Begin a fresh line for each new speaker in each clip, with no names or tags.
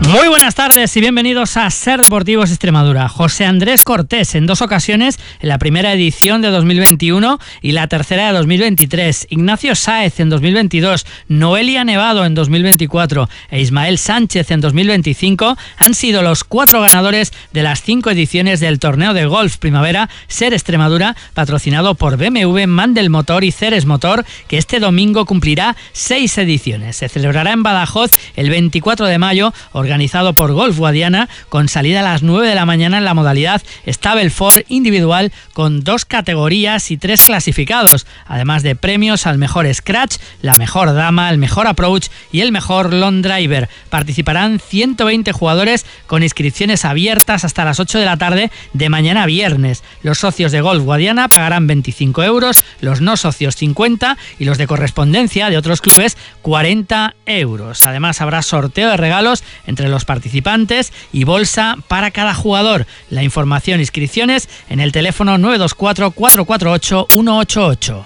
Muy buenas tardes y bienvenidos a Ser Deportivos Extremadura. José Andrés Cortés en 2 ocasiones en la primera edición de 2021 y la tercera de 2023. Ignacio Sáez en 2022, Noelia Nevado en 2024 e Ismael Sánchez en 2025 han sido los 4 ganadores de las 5 ediciones del torneo de golf primavera Ser Extremadura, patrocinado por BMW, Mandel Motor y Ceres Motor, que este domingo cumplirá 6 ediciones. Se celebrará en Badajoz el 24 de mayo, organizado por Golf Guadiana, con salida a las 9 de la mañana en la modalidad Stableford individual, con 2 categorías y 3 clasificados, además de premios al mejor scratch, la mejor dama, el mejor approach y el mejor long driver. Participarán 120 jugadores con inscripciones abiertas hasta las 8 de la tarde de mañana viernes. Los socios de Golf Guadiana pagarán 25 euros, los no socios 50 y los de correspondencia de otros clubes 40 euros. Además habrá sorteo de regalos entre los participantes y bolsa para cada jugador. La información e inscripciones en el teléfono 924 448 188.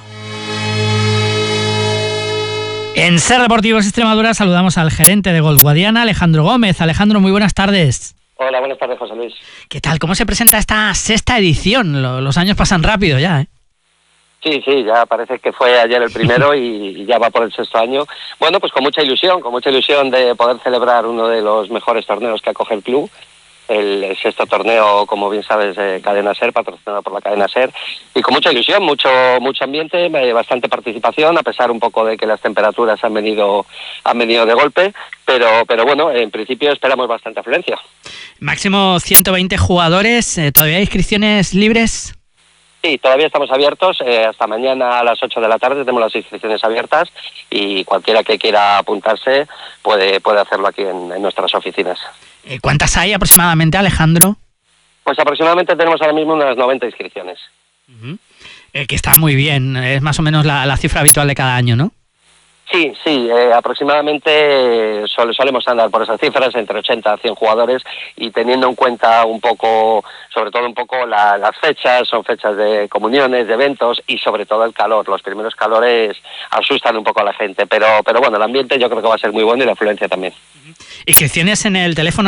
En Ser Deportivos Extremadura saludamos al gerente de Golf Guadiana, Alejandro Gómez. Alejandro, muy buenas tardes.
Hola, buenas tardes, José Luis.
¿Qué tal? ¿Cómo se presenta esta 6ª edición? Los años pasan rápido ya, ¿eh?
Sí, ya parece que fue ayer el primero y ya va por el 6º año. Bueno, pues con mucha ilusión de poder celebrar uno de los mejores torneos que acoge el club. El 6º torneo, como bien sabes, de Cadena Ser, patrocinado por la Cadena Ser, y con mucha ilusión, mucho ambiente, bastante participación, a pesar un poco de que las temperaturas han venido de golpe, pero bueno, en principio esperamos bastante afluencia.
Máximo 120 jugadores, ¿todavía hay inscripciones libres?
Sí, todavía estamos abiertos, hasta mañana a las 8 de la tarde tenemos las inscripciones abiertas y cualquiera que quiera apuntarse puede hacerlo aquí en nuestras oficinas.
¿Cuántas hay aproximadamente, Alejandro?
Pues aproximadamente tenemos ahora mismo unas 90 inscripciones.
Uh-huh. Que está muy bien, es más o menos la cifra habitual de cada año, ¿no?
Sí, aproximadamente solemos andar por esas cifras, entre 80 a 100 jugadores, y teniendo en cuenta sobre todo las fechas, son fechas de comuniones, de eventos, y sobre todo el calor. Los primeros calores asustan un poco a la gente, pero bueno, el ambiente yo creo que va a ser muy bueno y la afluencia también.
Inscripciones en el teléfono